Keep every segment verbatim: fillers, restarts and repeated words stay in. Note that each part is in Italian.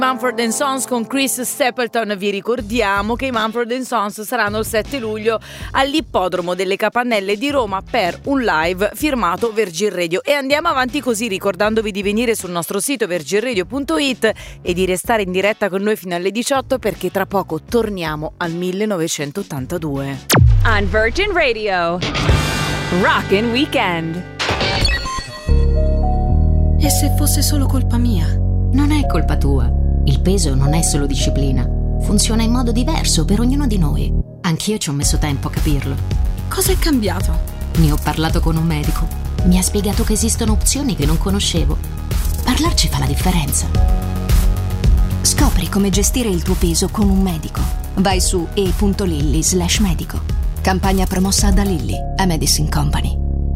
Mumford and Sons con Chris Stapleton. Vi ricordiamo che i Mumford and Sons saranno il sette luglio all'Ippodromo delle Capannelle di Roma per un live firmato Virgin Radio. E andiamo avanti così, ricordandovi di venire sul nostro sito virgin radio punto it e di restare in diretta con noi fino alle diciotto, perché tra poco torniamo al millenovecentottantadue. On Virgin Radio, Rockin' Weekend. E se fosse solo colpa mia? Non è colpa tua. Il peso non è solo disciplina. Funziona in modo diverso per ognuno di noi. Anch'io ci ho messo tempo a capirlo. Cosa è cambiato? Ne ho parlato con un medico. Mi ha spiegato che esistono opzioni che non conoscevo. Parlarci fa la differenza. Scopri come gestire il tuo peso con un medico. Vai su e punto lilly slash medico. Campagna promossa da Lilly, a Medicine Company.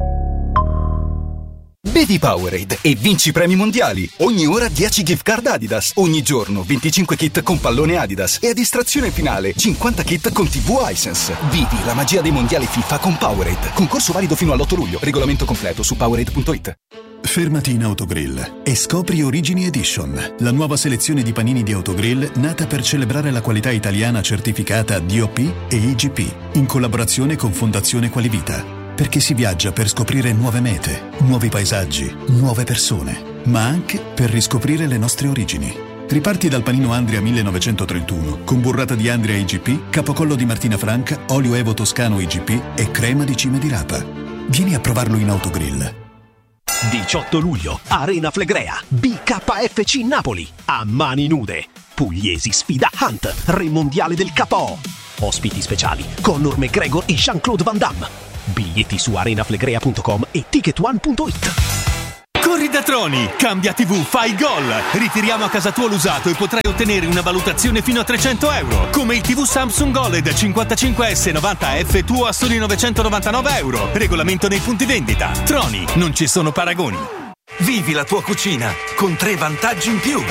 Bevi Powerade e vinci premi mondiali. Ogni ora dieci gift card Adidas. Ogni giorno venticinque kit con pallone Adidas. E a distrazione finale cinquanta kit con tivù Hisense. Vivi la magia dei mondiali FIFA con Powerade. Concorso valido fino all'otto luglio. Regolamento completo su powerade punto it. Fermati in Autogrill e scopri Origini Edition, la nuova selezione di panini di Autogrill nata per celebrare la qualità italiana certificata D O P e I G P, in collaborazione con Fondazione Qualivita. Perché si viaggia per scoprire nuove mete, nuovi paesaggi, nuove persone, ma anche per riscoprire le nostre origini. Riparti dal panino Andria millenovecentotrentuno, con burrata di Andria I G P, capocollo di Martina Franca, olio Evo Toscano I G P e crema di cime di rapa. Vieni a provarlo in Autogrill. diciotto luglio, Arena Flegrea, B K F C Napoli, a mani nude. Pugliesi sfida Hunt, re mondiale del K O. Ospiti speciali, Conor McGregor e Jean-Claude Van Damme. Biglietti su arena flegrea punto com e ticket one punto it. Corri da Troni, cambia tivù, fai gol. Ritiriamo a casa tua l'usato e potrai ottenere una valutazione fino a trecento euro. Come il tivù Samsung O L E D cinquantacinque S novanta F tuo a soli novecentonovantanove euro. Regolamento nei punti vendita. Troni, non ci sono paragoni. Vivi la tua cucina con tre vantaggi in più.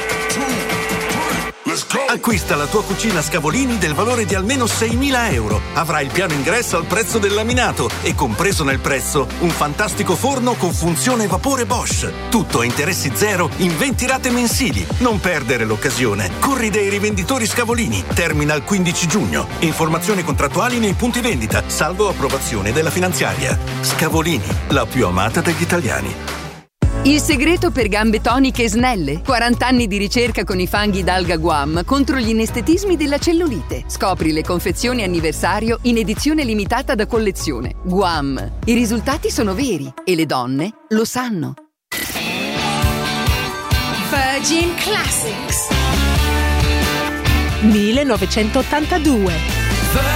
Acquista la tua cucina Scavolini del valore di almeno seimila euro. Avrai il piano ingresso al prezzo del laminato e compreso nel prezzo un fantastico forno con funzione vapore Bosch. Tutto a interessi zero in venti rate mensili. Non perdere l'occasione. Corri dai rivenditori Scavolini. Termina il quindici giugno. Informazioni contrattuali nei punti vendita, salvo approvazione della finanziaria. Scavolini, la più amata degli italiani. Il segreto per gambe toniche e snelle. quaranta anni di ricerca con i fanghi d'alga Guam contro gli inestetismi della cellulite. Scopri le confezioni anniversario in edizione limitata da collezione. Guam. I risultati sono veri e le donne lo sanno. Virgin Classics millenovecentottantadue.